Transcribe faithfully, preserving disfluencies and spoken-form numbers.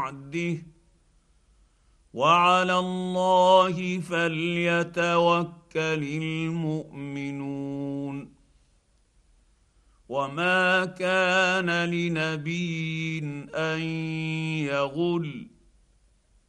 بعده وعلى الله فليتوكل المؤمنون. وما كان لنبي ان يغل